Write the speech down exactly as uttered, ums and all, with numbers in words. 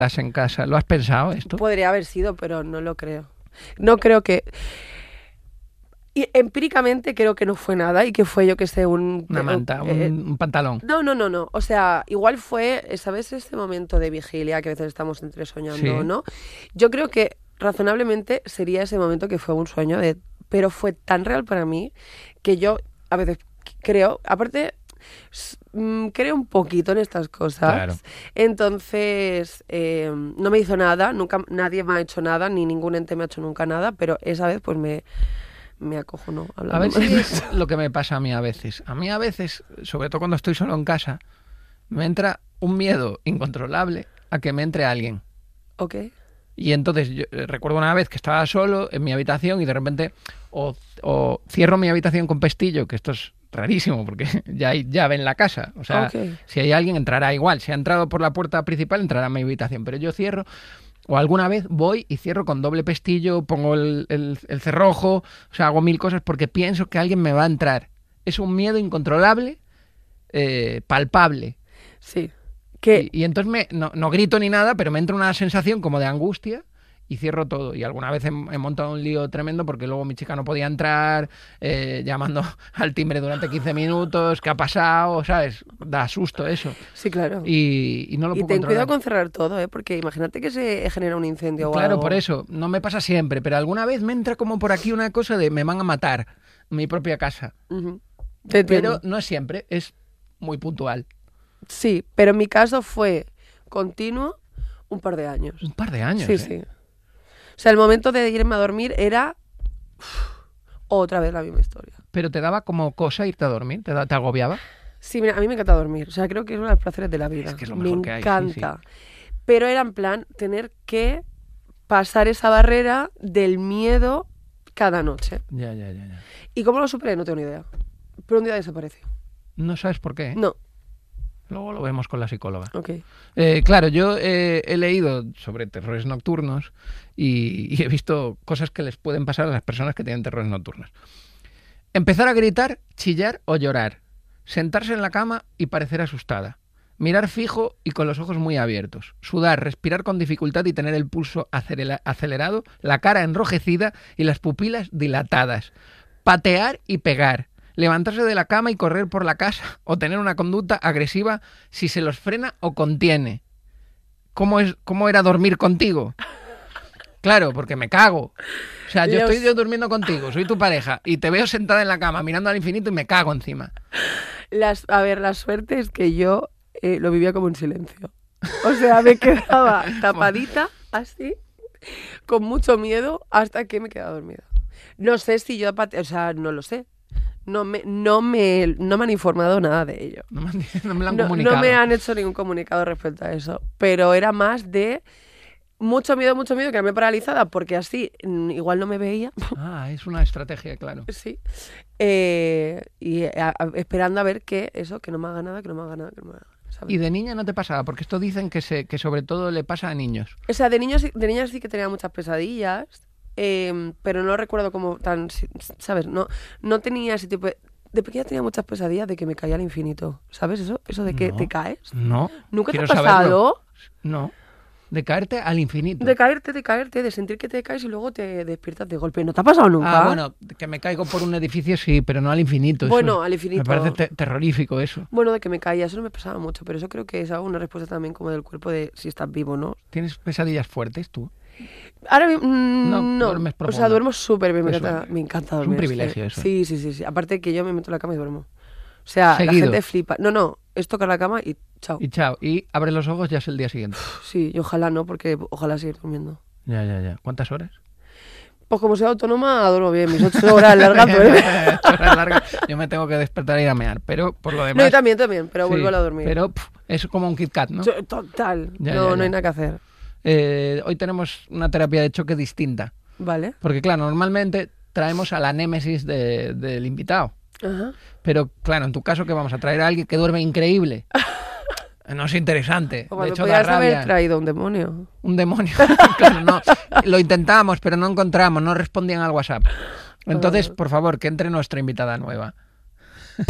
estás en casa. ¿Lo has pensado esto? Podría haber sido, pero no lo creo. No creo que... Y empíricamente creo que no fue nada y que fue, yo que sé, un... Una manta, eh, un, un pantalón. No, no, no, no. O sea, igual fue, ¿sabes? Este momento de vigilia que a veces estamos entre soñando, Sí. ¿no? Yo creo que razonablemente sería ese momento que fue un sueño, de, pero fue tan real para mí que yo a veces creo, aparte... creo un poquito en estas cosas. Claro. Entonces eh, no me hizo nada, nunca nadie me ha hecho nada, ni ningún ente me ha hecho nunca nada, pero esa vez pues me, me acojonó. A ver si es lo que me pasa a mí a veces. A mí a veces, sobre todo cuando estoy solo en casa, me entra un miedo incontrolable a que me entre alguien. Ok. Y entonces yo eh, recuerdo una vez que estaba solo en mi habitación y de repente o, o cierro mi habitación con pestillo, que esto es rarísimo porque ya hay llave en la casa. O sea, Okay. si hay alguien entrará igual. Si ha entrado por la puerta principal entrará a mi habitación. Pero yo cierro, o alguna vez voy y cierro con doble pestillo, pongo el, el, el cerrojo, o sea, hago mil cosas porque pienso que alguien me va a entrar. Es un miedo incontrolable, eh, palpable. Sí. Que... Y, y entonces me, no, no grito ni nada, pero me entra una sensación como de angustia y cierro todo. Y alguna vez he, he montado un lío tremendo porque luego mi chica no podía entrar, eh, llamando al timbre durante quince minutos, ¿qué ha pasado? ¿Sabes? Da susto eso. Sí, claro. Y, y no lo y puedo ten controlar. cuidado con cerrar todo, ¿eh? Porque imagínate que se genera un incendio o Claro, algo. por eso. No me pasa siempre, pero alguna vez me entra como por aquí una cosa de me van a matar en mi propia casa. Uh-huh. Te entiendo. Pero no es siempre, es muy puntual. Sí, pero en mi caso fue continuo un par de años. Un par de años, Sí, ¿eh? sí. O sea, el momento de irme a dormir era uf, otra vez la misma historia. Pero te daba como cosa irte a dormir, te, da, te agobiaba. Sí, mira, a mí me encanta dormir. O sea, creo que es uno de los placeres de la vida. Es que es lo me mejor que hay, sí, encanta. Pero era en plan tener que pasar esa barrera del miedo cada noche. Ya, ya, ya, ya. ¿Y cómo lo superé? No tengo ni idea. Pero un día desapareció. No sabes por qué, ¿eh? No. Luego lo vemos con la psicóloga. Ok. Eh, claro, yo eh, he leído sobre terrores nocturnos y, y he visto cosas que les pueden pasar a las personas que tienen terrores nocturnos. Empezar a gritar, chillar o llorar. Sentarse en la cama y parecer asustada. Mirar fijo y con los ojos muy abiertos. Sudar, respirar con dificultad y tener el pulso acelerado, la cara enrojecida y las pupilas dilatadas. Patear y pegar. Levantarse de la cama y correr por la casa o tener una conducta agresiva si se los frena o contiene. ¿Cómo, es, cómo era dormir contigo? Claro, porque me cago. O sea, yo Los... estoy yo durmiendo contigo, soy tu pareja y te veo sentada en la cama mirando al infinito y me cago encima. Las, a ver, la suerte es que yo eh, lo vivía como en silencio. O sea, me quedaba tapadita así, con mucho miedo, hasta que me quedaba dormida. No sé si yo... O sea, no lo sé. No me, no, me, no me han informado nada de ello. No me, no me lo han no, comunicado. No me han hecho ningún comunicado respecto a eso. Pero era más de mucho miedo, mucho miedo, quedarme paralizada, porque así igual no me veía. Ah, es una estrategia, claro. Sí. Eh, y a, a, esperando a ver que eso, que no me haga nada, que no me haga nada, que no me haga nada. ¿Sabes? ¿Y de niña no te pasaba? Porque esto dicen que, se, que sobre todo le pasa a niños. O sea, de, niños, de niñas sí que tenía muchas pesadillas. Eh, pero no recuerdo como tan, ¿sabes? No, no tenía ese tipo de... De pequeña tenía muchas pesadillas de que me caía al infinito, ¿sabes eso? Eso de que no, te caes. No. ¿Nunca te ha pasado? pasado? No. De caerte al infinito. De caerte, de caerte, de sentir que te caes y luego te despiertas de golpe. ¿No te ha pasado nunca? Ah, bueno, que me caigo por un edificio sí, pero no al infinito. Bueno, eso, al infinito. Me parece te terrorífico eso. Bueno, de que me caía, eso no me pasaba mucho, pero eso creo que es una respuesta también como del cuerpo de si estás vivo, ¿no? ¿Tienes pesadillas fuertes tú? Ahora mmm, no, no. duermes profundo. O sea, duermo súper bien, me Eso encanta, es. me encanta dormir. Es un privilegio eso. Sí, sí, sí, sí. Aparte que yo me meto en la cama y duermo. O sea, Seguido. La gente flipa. No, no, es tocar la cama y chao. Y chao. Y abres los ojos ya es el día siguiente. Sí, y ojalá no, porque ojalá seguir durmiendo. Ya, ya, ya. ¿Cuántas horas? Pues como soy autónoma, duermo bien, mis ocho horas largas. ¿eh? ocho horas largas. Yo me tengo que despertar e ir a mear, pero por lo demás... No, yo también, también, pero sí, vuelvo a dormir. Pero pff, es como un Kit Kat, ¿no? Total, Ya, no, ya, ya. no hay nada que hacer. Eh, hoy tenemos una terapia de choque distinta. Vale. Porque claro, normalmente traemos a la némesis de, del invitado. Ajá. Pero claro, en tu caso que vamos a traer a alguien que duerme increíble. No es interesante. O De hecho, da podrías rabia. haber traído un demonio. Un demonio. Claro, no. Lo intentamos, pero no encontramos, no respondían al WhatsApp. Entonces, por favor, que entre nuestra invitada nueva.